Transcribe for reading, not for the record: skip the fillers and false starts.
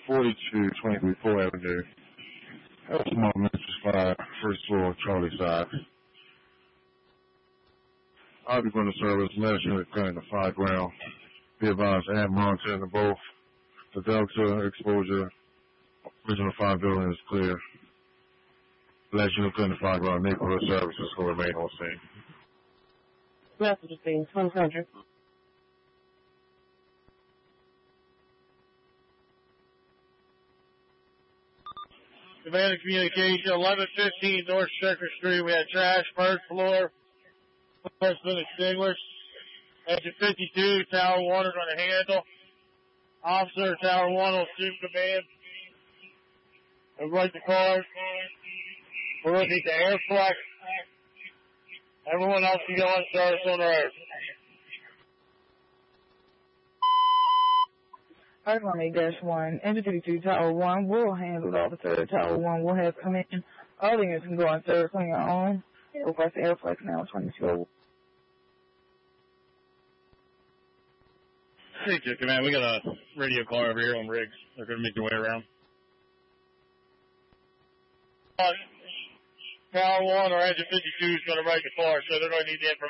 4223 4th Avenue. That's Small Memphis 5, first floor, Charlie side. I'll be going to service last unit cutting the 5 ground. Be advised, add monitor in both. The Delta exposure, original 5 building is clear. Last unit cutting the 5 ground. Neighborhood services will remain on scene. Message being 100. Command and communication, 1115 North Shecker Street. We had trash, first floor. Has been extinguished. Engine 52, Tower 1 is on the handle. Officer, Tower 1 will assume command. And right the cars. We're looking to air flex. Everyone else can go on service on the road. Artillery-1, Engine 52, Tower 1 will handle officer. Tower 1 will have command. All units can go on service on your own. Request Airflex now, 22. Thank you, command. We got a radio car over here on rigs. They're going to make their way around. Tower 1 or Engine 52 is going to write the car, so they're going to need the information.